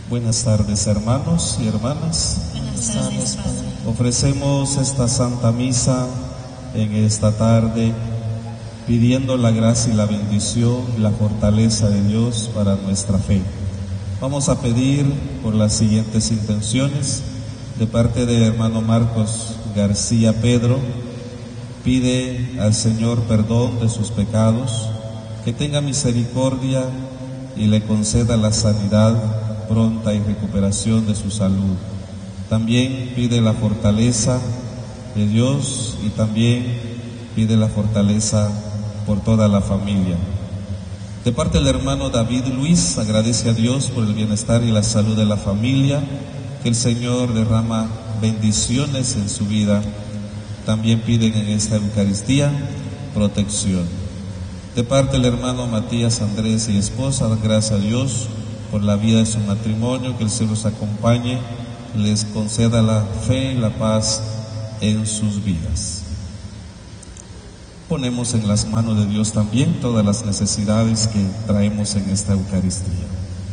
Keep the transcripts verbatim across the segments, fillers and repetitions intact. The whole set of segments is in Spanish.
Buenas tardes, hermanos y hermanas. Buenas tardes, Padre. Ofrecemos esta Santa Misa en esta tarde, pidiendo la gracia y la bendición y la fortaleza de Dios para nuestra fe. Vamos a pedir por las siguientes intenciones. De parte de hermano Marcos García Pedro, pide al Señor perdón de sus pecados, que tenga misericordia y le conceda la sanidad pronta y recuperación de su salud. También pide la fortaleza de Dios y también pide la fortaleza por toda la familia. De parte del hermano David Luis, agradece a Dios por el bienestar y la salud de la familia, que el Señor derrama bendiciones en su vida. También piden en esta Eucaristía protección. De parte del hermano Matías Andrés y esposa, gracias a Dios por la vida de su matrimonio, que el Señor los acompañe, les conceda la fe y la paz en sus vidas. Ponemos en las manos de Dios también todas las necesidades que traemos en esta Eucaristía.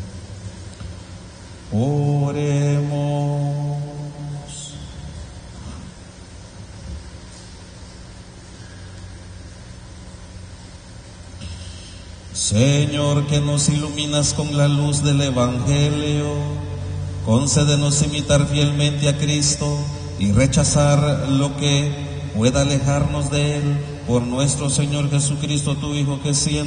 Oremos. Señor, que nos iluminas con la luz del Evangelio, concédenos imitar fielmente a Cristo y rechazar lo que pueda alejarnos de Él, por nuestro Señor Jesucristo, tu Hijo, que siendo